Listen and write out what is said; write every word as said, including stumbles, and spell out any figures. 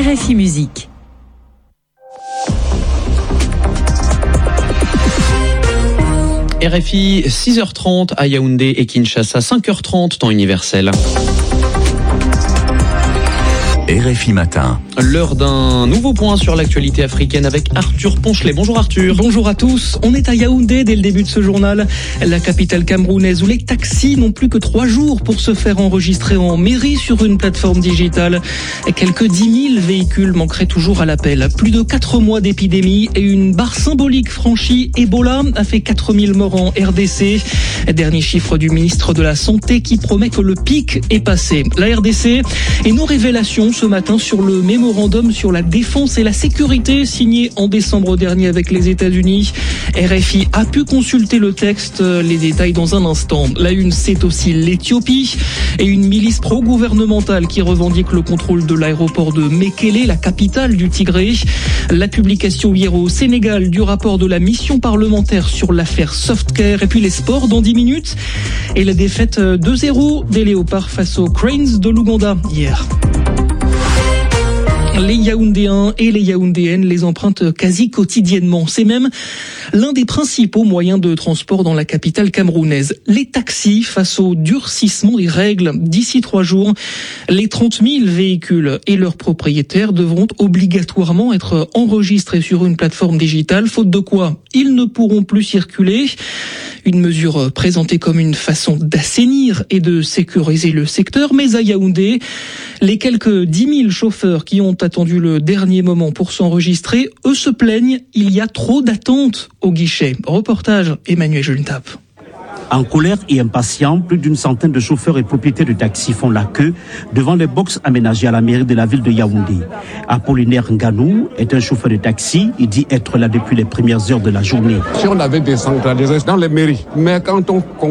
R F I Musique. R F I, six heures trente à Yaoundé et Kinshasa, cinq heures trente temps universel. R F I Matin. L'heure d'un nouveau point sur l'actualité africaine avec Arthur Ponchelet. Bonjour Arthur. Bonjour à tous. On est à Yaoundé dès le début de ce journal, la capitale camerounaise où les taxis n'ont plus que trois jours pour se faire enregistrer en mairie sur une plateforme digitale. Quelques dix mille véhicules manqueraient toujours à l'appel. Plus de quatre mois d'épidémie et une barre symbolique franchie. Ebola a fait quatre mille morts en R D C. Dernier chiffre du ministre de la Santé qui promet que le pic est passé. La R D C et nos révélations ce matin sur le mémorandum sur la défense et la sécurité signé en décembre dernier avec les États-Unis. R F I a pu consulter le texte, les détails dans un instant. La une, c'est aussi l'Éthiopie et une milice pro-gouvernementale qui revendique le contrôle de l'aéroport de Mekele, la capitale du Tigré. La publication hier au Sénégal du rapport de la mission parlementaire sur l'affaire Softcare et puis les sports dans dix minutes et la défaite deux zéro des Léopards face aux Cranes de l'Ouganda hier. Les Yaoundéens et les Yaoundéennes les empruntent quasi quotidiennement. C'est même l'un des principaux moyens de transport dans la capitale camerounaise. Les taxis face au durcissement des règles. D'ici trois jours, les trente mille véhicules et leurs propriétaires devront obligatoirement être enregistrés sur une plateforme digitale, faute de quoi ils ne pourront plus circuler. Une mesure présentée comme une façon d'assainir et de sécuriser le secteur. Mais à Yaoundé, les quelques dix mille chauffeurs qui ont attendu le dernier moment pour s'enregistrer, eux se plaignent, il y a trop d'attentes au guichet. Reportage Emmanuel Juntap. En colère et impatients, plus d'une centaine de chauffeurs et propriétaires de taxis font la queue devant les box aménagés à la mairie de la ville de Yaoundé. Apollinaire Nganou est un chauffeur de taxi. Il dit être là depuis les premières heures de la journée. Si on avait décentralisé dans les mairies, mais quand on